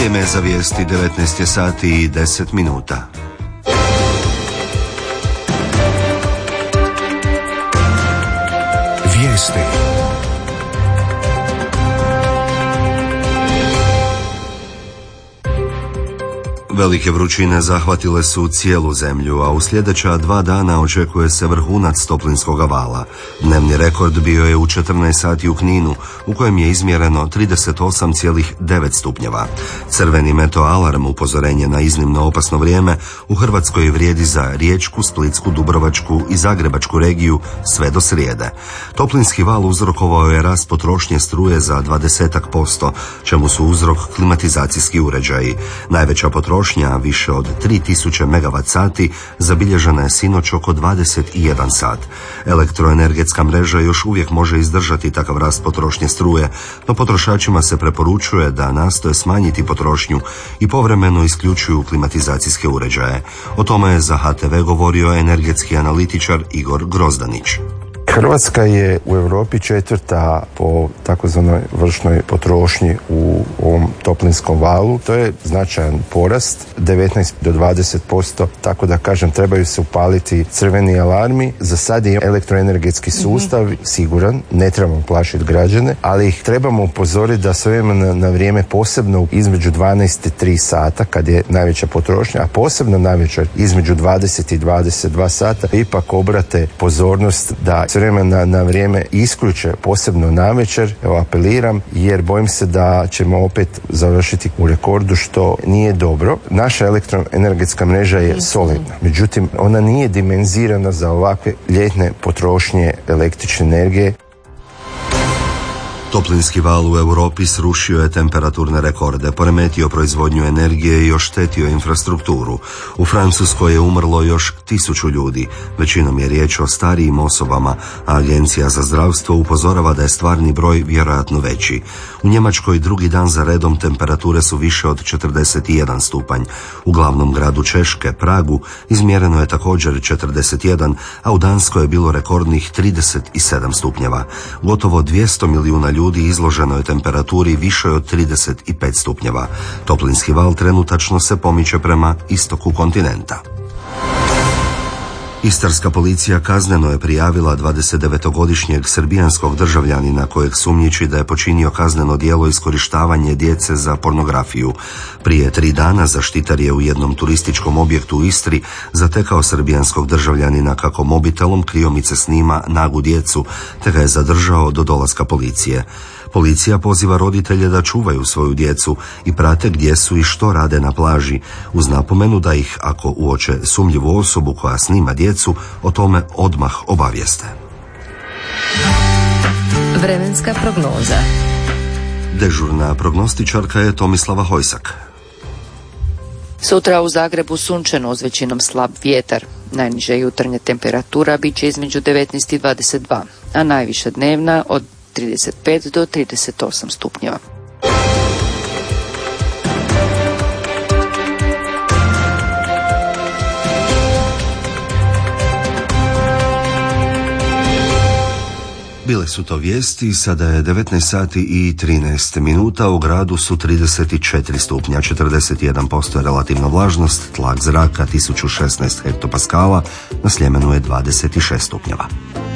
Vrijeme je za vijesti, 19 je sati i 10 minuta. Vijesti. Velike vrućine zahvatile su cijelu zemlju, a u sljedeća 2 dana očekuje se vrhunac toplinskog vala. Dnevni rekord bio je u 14 sati u Kninu, u kojem je izmjereno 38,9 stupnjeva. Crveni meteoalarm, upozorenje na iznimno opasno vrijeme, u Hrvatskoj vrijedi za Riječku, Splitsku, Dubrovačku i Zagrebačku regiju sve do srijede. Toplinski val uzrokovao je rast potrošnje struje za 20%, čemu su uzrok klimatizacijski uređaji. Najveća potrošnja, više od 3000 MWh, zabilježena je sinoć oko 21 sat. Elektroenergetska mreža još uvijek može izdržati takav rast potrošnje struje, no potrošačima se preporučuje da nastoje smanjiti potrošnju i povremeno isključuju klimatizacijske uređaje. O tome je za HTV govorio energetski analitičar Igor Grozdanić. Hrvatska je u Europi 4. po takozvanoj vršnoj potrošnji u ovom toplinskom valu. To je značajan porast, 19 do 20%, tako da kažem trebaju se upaliti crveni alarmi. Za sad je elektroenergetski sustav siguran, ne trebamo plašiti građane, ali ih trebamo upozoriti da s vremena na vrijeme, posebno između 12 i 3 sata kad je najveća potrošnja, a posebno navečer između 20 i 22 sata, ipak obrate pozornost da s vremena na vrijeme isključe, posebno navečer. Evo, apeliram, jer bojim se da ćemo opet završiti u rekordu, što nije dobro. Naša elektroenergetska mreža je solidna, međutim ona nije dimenzirana za ovakve ljetne potrošnje električne energije. Toplinski val u Europi srušio je temperaturne rekorde, poremetio proizvodnju energije i oštetio infrastrukturu. U Francuskoj je umrlo još 1000 ljudi, većinom je riječ o starijim osobama, a Agencija za zdravstvo upozorava da je stvarni broj vjerojatno veći. U Njemačkoj drugi dan za redom temperature su više od 41 stupanj. U glavnom gradu Češke, Pragu, izmjereno je također 41, a u Danskoj je bilo rekordnih 37 stupnjeva. Gotovo 200 milijuna ljudi izloženo je temperaturi više od 35 stupnjeva. Toplinski val trenutačno se pomiče prema istoku kontinenta. Istarska policija kazneno je prijavila 29-godišnjeg srbijanskog državljanina kojeg sumnjiči da je počinio kazneno djelo iskorištavanje djece za pornografiju. Prije 3 dana zaštitar je u jednom turističkom objektu u Istri zatekao srbijanskog državljanina kako mobitelom kriomice snima nagu djecu, te ga je zadržao do dolaska policije. Policija poziva roditelje da čuvaju svoju djecu i prate gdje su i što rade na plaži, uz napomenu da ih, ako uoče sumnjivu osobu koja snima djecu, o tome odmah obavijeste. Vremenska prognoza. Dežurna prognostičarka je Tomislava Hojsak. Sutra u Zagrebu sunčano uz većinom slab vjetar. Najniža jutarnja temperatura bit će između 19 i 22, a najviša dnevna od 35 do 38 stupnjeva. Bile su to vijesti, sada je 19 sati i 13 minuta, u gradu su 34 stupnja, 41% je relativna vlažnost, tlak zraka 1016 hektopaskala, na Sljemenu je 26 stupnjeva.